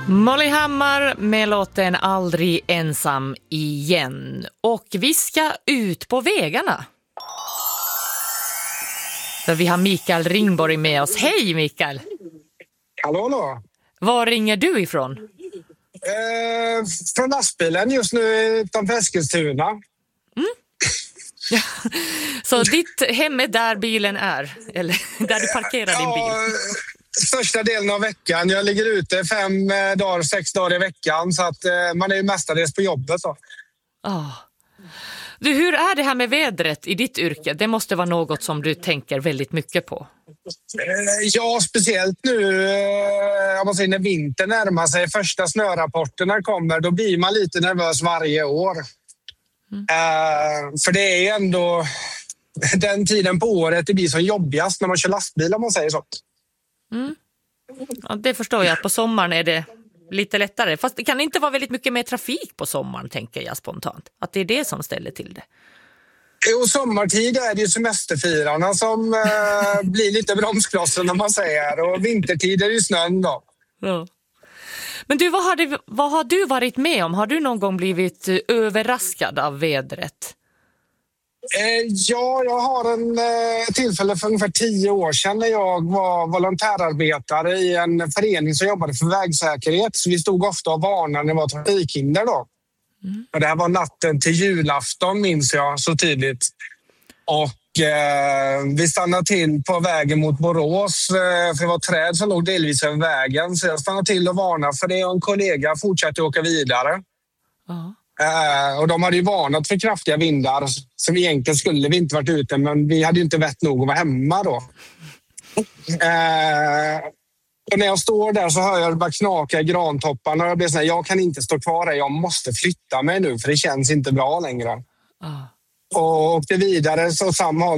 Molly Hammar med låten Aldrig ensam igen. Och vi ska ut på vägarna. För vi har Mikael Ringborg med oss. Hej Mikael! Hallå. Var ringer du ifrån? Från lastbilen just nu utanför Eskilstuna. Ja. Så ditt hem är där bilen är? Eller där du parkerar din bil? Största delen av veckan. Jag ligger ute 6 dagar i veckan. Så att man är ju mestadels på jobbet. Så. Du, hur är det här med vädret i ditt yrke? Det måste vara något som du tänker väldigt mycket på. Ja, speciellt nu när vintern närmar sig. Första snörapporterna kommer. Då blir man lite nervös varje år. För det är ju ändå den tiden på året det blir som jobbigast när man kör lastbil, om man säger så. Ja, det förstår jag. På sommaren är det lite lättare. Fast det kan inte vara väldigt mycket mer trafik på sommaren, tänker jag spontant. Att det är det som ställer till det. Jo, sommartid är det ju semesterfirarna som blir lite bromsklossen, när man säger. Och vintertid är det ju snön då. Ja. Men du, vad har du varit med om? Har du någon gång blivit överraskad av vädret? Ja, jag har en tillfälle för ungefär 10 år sedan när jag var volontärarbetare i en förening som jobbade för vägsäkerhet. Så vi stod ofta och varnade när det var trafikhinder då. Och det här var natten till julafton, minns jag så tydligt. Och vi stannade till på vägen mot Borås, för det var träd som låg delvis över vägen. Så jag stannade till och varnade för det, och en kollega fortsatte åka vidare. Och de hade ju varnat för kraftiga vindar, så egentligen skulle vi inte varit ute, men vi hade ju inte vett nog att vara hemma då. Och när jag står där så hör jag det bara knaka i grantopparna och jag blir så här, jag kan inte stå kvar där, jag måste flytta mig nu för det känns inte bra längre. Och åkte vidare så samma